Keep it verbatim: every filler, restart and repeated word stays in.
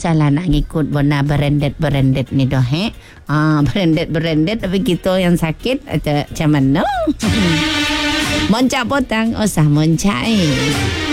usahlah nak ngikut bona branded-branded ni dah eh. Ah, branded-branded tapi kita yang sakit macam mana? Moncak potang usah moncak eh.